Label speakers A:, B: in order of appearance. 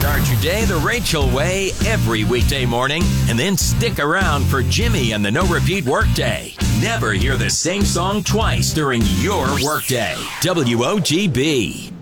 A: Start your day the Rachel way every weekday morning, and then stick around for Jimmy and the No Repeat Workday. Never hear the same song twice during your workday. WOGB.